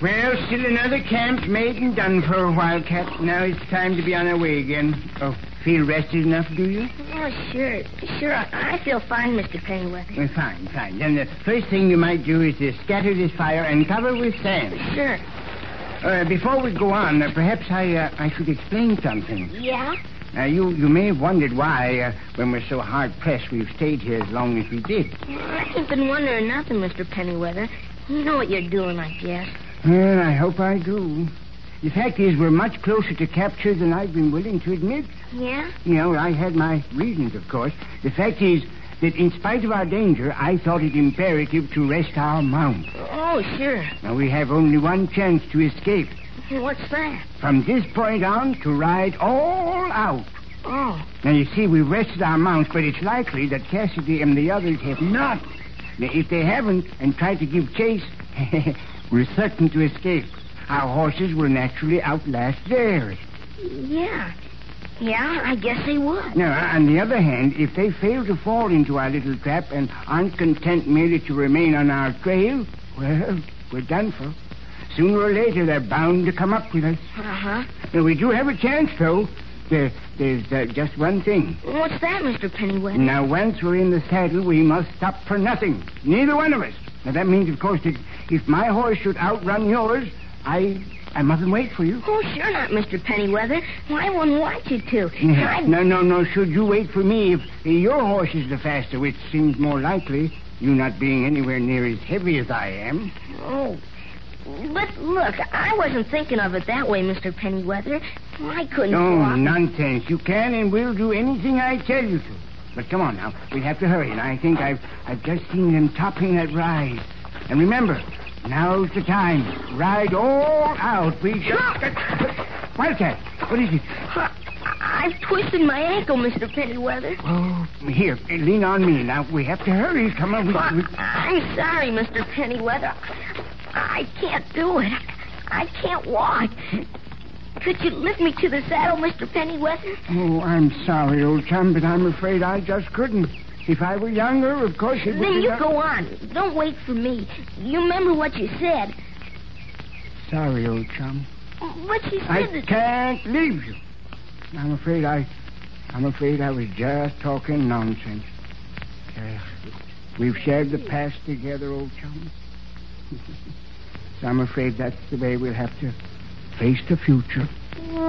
Well, still another camp's made and done for a while, Cap. Now it's time to be on our way again. Oh, feel rested enough, do you? Oh, sure. Sure, I feel fine, Mr. Pennyweather. Well, fine. Then the first thing you might do is to scatter this fire and cover with sand. Sure. Before we go on, perhaps I should explain something. Yeah? You may have wondered why, when we're so hard-pressed, we've stayed here as long as we did. I ain't been wondering nothing, Mr. Pennyweather. You know what you're doing, I guess. Well, I hope I do. The fact is, we're much closer to capture than I've been willing to admit. Yeah? You know, I had my reasons, of course. The fact is that in spite of our danger, I thought it imperative to rest our mounts. Oh, sure. Now, we have only one chance to escape. What's that? From this point on, to ride all out. Oh. Now, you see, we've rested our mounts, but it's likely that Cassidy and the others have not. Now, if they haven't and tried to give chase, we're certain to escape. Our horses will naturally outlast theirs. Yeah. Yeah, I guess they would. Now, on the other hand, if they fail to fall into our little trap and aren't content merely to remain on our trail, well, we're done for. Sooner or later, they're bound to come up with us. Uh-huh. Now, we do have a chance, though. There's just one thing. What's that, Mr. Pennyweather? Now, once we're in the saddle, we must stop for nothing. Neither one of us. Now, that means, of course, that if my horse should outrun yours, I mustn't wait for you. Oh, sure not, Mr. Pennyweather. Well, I wouldn't want you to. No. Should you wait for me if your horse is the faster, which seems more likely, you not being anywhere near as heavy as I am. Oh, but look, I wasn't thinking of it that way, Mr. Pennyweather. I couldn't walk. Nonsense. You can and will do anything I tell you to. But come on now. We have to hurry, and I think I've just seen them topping that rise. And remember, now's the time. Ride all out. Wildcat, what is it? I've twisted my ankle, Mr. Pennyweather. Oh, here, lean on me. Now, we have to hurry. Come on. I'm sorry, Mr. Pennyweather. I can't do it. I can't walk. Could you lift me to the saddle, Mr. Pennyweather? Oh, I'm sorry, old chum, but I'm afraid I just couldn't. If I were younger, of course it would be... Then you go on. Don't wait for me. You remember what you said. Sorry, old chum. But you said I can't leave you. I'm afraid I was just talking nonsense. We've shared the past together, old chum. So I'm afraid that's the way we'll have to face the future.